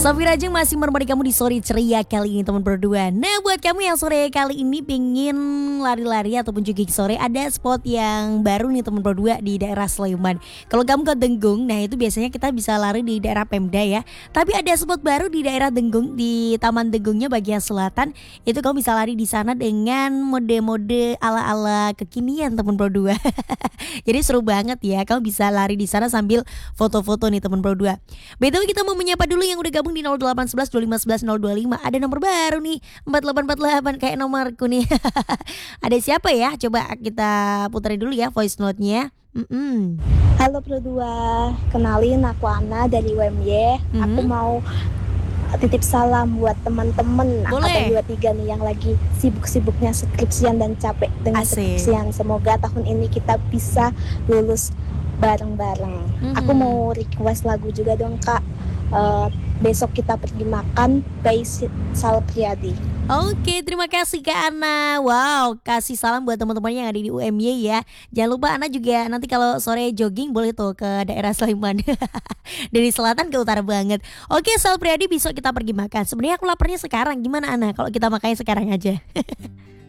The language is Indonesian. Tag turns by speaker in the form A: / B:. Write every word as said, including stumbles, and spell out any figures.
A: Sofi Rajeng masih menemani kamu di sore ceria kali ini teman berdua. Nah buat kamu yang sore kali ini pingin lari-lari ataupun jogging sore, ada spot yang baru nih teman berdua di daerah Sleman. Kalau kamu ke Denggung, nah itu biasanya kita bisa lari di daerah Pemda ya. Tapi ada spot baru di daerah Denggung, di Taman Denggungnya bagian selatan. Itu kamu bisa lari di sana dengan mode-mode ala-ala kekinian teman berdua. Jadi seru banget ya, kamu bisa lari di sana sambil foto-foto nih teman berdua. B T W kita mau menyapa dulu yang udah gabung di nol delapan satu satu dua lima satu satu nol dua lima. Ada nomor baru nih empat delapan empat delapan kayak nomorku nih. Ada siapa ya? Coba kita puterin dulu ya voice note-nya. Mm-mm.
B: Halo berdua, kenalin aku Ana dari U M Y. Mm-hmm. Aku mau titip salam buat teman-teman angkatan dua tiga nih yang lagi sibuk-sibuknya skripsian dan capek dengan Asik. skripsian. Semoga tahun ini kita bisa lulus bareng-bareng. Mm-hmm. Aku mau request lagu juga dong Kak. Uh, besok kita pergi makan by Sal Priadi.
A: Oke, terima kasih Kak Ana. Wow, kasih salam buat teman-teman yang ada di U M Y ya. Jangan lupa Ana juga nanti kalau sore jogging boleh tuh ke daerah Sleman. Dari selatan ke utara banget. Oke, Sal Priadi besok kita pergi makan. Sebenarnya aku laparnya sekarang. Gimana Ana kalau kita makannya sekarang aja?